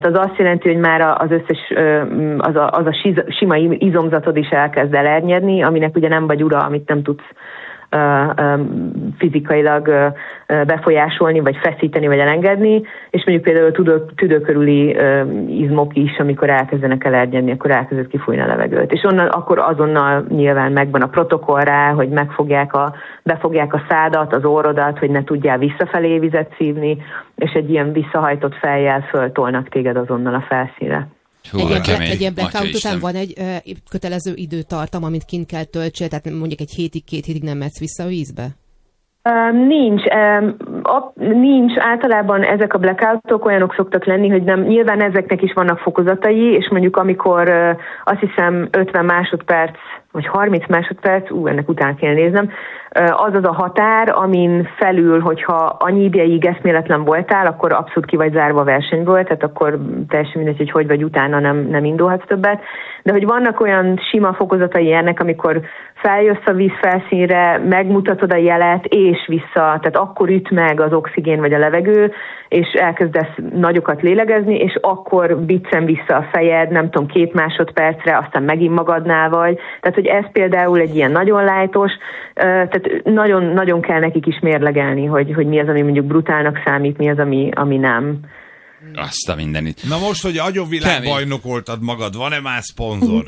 Az azt jelenti, hogy már az összes, az a sima izomzatod is elkezd elernyedni, aminek ugye nem vagy ura, amit nem tudsz fizikailag befolyásolni, vagy feszíteni, vagy elengedni, és mondjuk például tüdőkörüli izmok is, amikor elkezdenek elernyedni, akkor elkezdett kifújni a levegőt. És akkor azonnal nyilván megvan a protokoll rá, hogy befogják a szádat, az orrodat, hogy ne tudjál visszafelé vizet szívni, és egy ilyen visszahajtott fejjel föltolnak téged azonnal a felszínre. Egy ilyen blackout után van egy kötelező időtartam, amit kint kell töltsél, tehát mondjuk egy hétig, 2 hétig nem mehetsz vissza a vízbe? Nincs. Általában ezek a blackoutok olyanok szoktak lenni, hogy nem, nyilván ezeknek is vannak fokozatai, és mondjuk amikor azt hiszem 50 másodperc, vagy 30 másodperc, ennek után kell néznem, az a határ, amin felül, hogyha annyi ideig eszméletlen voltál, akkor abszolút ki vagy zárva a versenyből, tehát akkor teljesen mindegy, hogy vagy utána nem indulhatsz többet. De hogy vannak olyan sima fokozatai ennek, amikor feljössz a víz felszínre, megmutatod a jelet, és vissza, tehát akkor üt meg az oxigén vagy a levegő, és elkezdesz nagyokat lélegezni, és akkor biccen vissza a fejed, nem tudom, 2 másodpercre, aztán megint magadnál vagy. Tehát, hogy ez például egy ilyen nagyon lájtos, tehát nagyon, nagyon kell nekik is mérlegelni, hogy mi az, ami mondjuk brutálnak számít, mi az, ami nem. Azt a mindenit. Na most, hogy agyonvilágbajnok voltad magad, van-e más szponzor?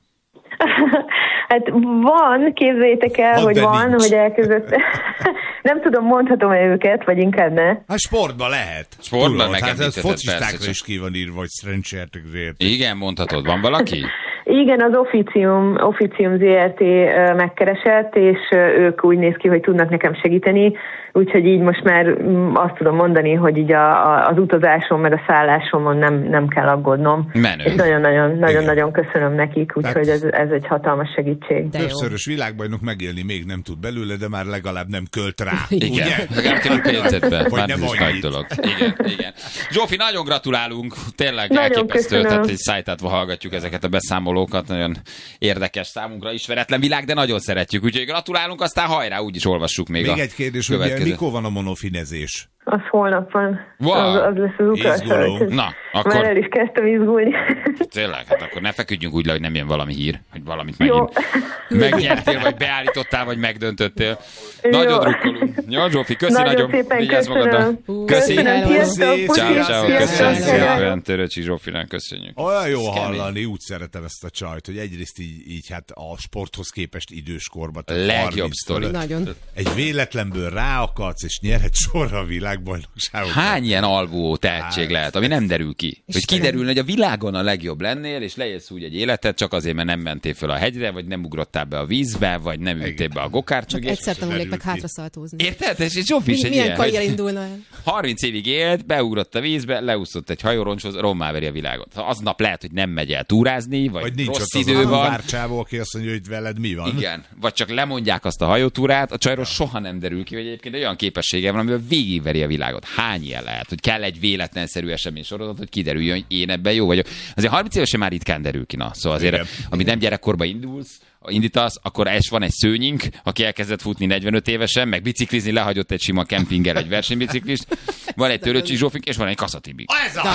Hát van, képzeljétek el, hogy van, nincs. Hogy elkezdett. Nem tudom, mondhatom-e őket, vagy inkább ne? Hát sportban lehet. Sportban megemlítetted, hát ez focistákra is ki van írva, hogy szerencsétek. Igen, mondhatod. Van valaki? Igen, az Officium ZRT megkeresett, és ők úgy néz ki, hogy tudnak nekem segíteni, úgyhogy így most már azt tudom mondani, hogy így az utazásom, meg a szállásomon nem kell aggódnom. Menő. És nagyon-nagyon köszönöm nekik, úgyhogy ez egy hatalmas segítség. Többszörös világbajnok megélni még nem tud belőle, de már legalább nem költ rá. Igen, legalább kerül pénzet be. Hogy nem annyit. Dolog. Igen. Zsófi, nagyon gratulálunk, tényleg nagyon elképesztő, köszönöm. tehát egy szájtátva hallgatjuk ezeket a beszámolókat, nagyon érdekes számunkra, ismeretlen világ, de nagyon szeretjük, úgyhogy gratulálunk, aztán hajrá, úgyis olvassuk még egy kérdés, hogy mikor van a monofinezés? Az holnap van. Wow. Az lesz az utolsó. Na, akkor... Már el is kezdtem izgulni. Tényleg, hát akkor ne feküdjünk úgy le, hogy nem jön valami hír, hogy valamit megnyertél, vagy beállítottál, vagy megdöntöttél. Nagyon drukkolunk. Jó, Zsófi, köszi nagyon. Vigyázz magadra. Köszi. Ciao. Köszönjük szépen Töröcsi Zsófinak, köszönjük. Olyan jó hallani, úgy szeretem ezt a csajt, hogy egyrészt így hát a sporthoz képest időskorban. Legjobb sztori. Egy véletlenből ráakadsz, és nyerhet sorra a világbajnokságot. Hány ilyen alvó tehetség lehet, ami nem derül ki? Hogy kiderülne, hogy a világon a legjobb lennél, és lejössz úgy egy életet, csak azért, mert nem mentél föl a hegyre, vagy nem ugrottál be a vízbe, vagy nem ültél be a gokártnak. Csak egyszer tanulnék meg hátraszaltózni. Érted? És Zsófi is egy milyen ilyen, karrier indulna el? 30 évig élt, beugrott a vízbe, leúszott egy hajóroncshoz, rommá veri a világot. Ha aznap lehet, hogy nem megy el túrázni, vagy nincs rossz ott idő az van. Várcsávó, aki azt mondja, hogy veled mi van. Igen, vagy csak lemondják azt a hajótúrát, a csajról soha nem derül ki, hogy egyébként olyan képessége van, amivel végigveri a világot. Hány ilyen lehet, hogy kell egy véletlenszerű esemény sorozat, hogy kiderüljön, hogy én ebben jó vagyok. Azért 30 évesen már ritkán derül ki, na. Szóval azért, amit nem gyerekkorba indítasz, akkor van egy szőnyink, aki elkezdett futni 45 évesen, meg biciklizni, lehagyott egy sima kempinggel egy versenybiciklist, van egy Töröcsi Zsófink, és van egy Kaszatibik.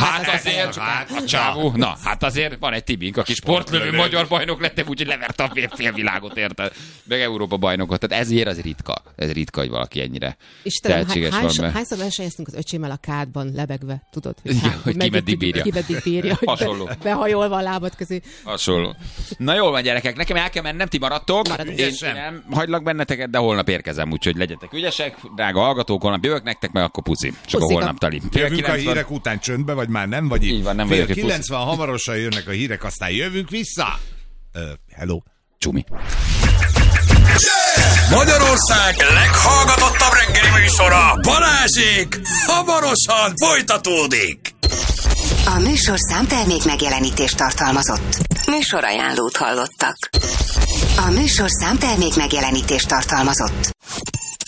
Hát azért van egy Tibink, aki sportlövő magyar bajnok lett, úgyhogy leverte a fél világot, érted? Meg Európa bajnokot. Tehát ezért az ritka. Ez ritka, hogy valaki ennyire tehetséges van be. Hányszor versenyeztünk az öcsémmel a kádban lebegve, tudod? Hogy ki meddig bírja. Hasonló. Behajolva a lábad közé. Hasonló. Na jól van, gyerekek, nekem el kell mennem, ti maradtok. Én nem hagylak benneteket, de holnap érkezem, úgyhogy legyetek ügyesek. Drága hallgatók, holnap jövök nektek, meg akkor puci. Csak a holnap tali. Jövünk a hírek után csöndbe, vagy már nem vagy? Így van, nem vagyok. 90 hamarosan jönnek a hírek, aztán jövünk vissza. Hello. Csumi. Magyarország leghallgatottabb reggeli műsora, Balázsék, hamarosan folytatódik. A műsorszám termék megjelenítést tartalmazott. Műsorajánlót hallottak. A műsorszám termék megjelenítést tartalmazott.